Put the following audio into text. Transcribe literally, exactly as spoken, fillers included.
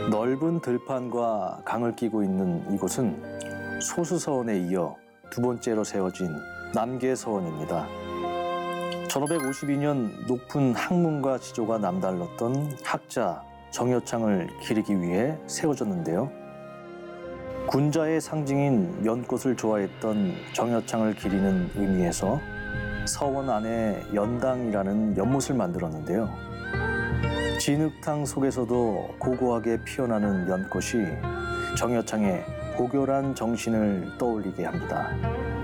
넓은 들판과 강을 끼고 있는 이곳은 소수서원에 이어 두 번째로 세워진 남계서원입니다. 천오백오십이 년 높은 학문과 지조가 남달랐던 학자 정여창을 기리기 위해 세워졌는데요. 군자의 상징인 연꽃을 좋아했던 정여창을 기리는 의미에서 서원 안에 연당이라는 연못을 만들었는데요. 진흙탕 속에서도 고고하게 피어나는 연꽃이 정여창의 고결한 정신을 떠올리게 합니다.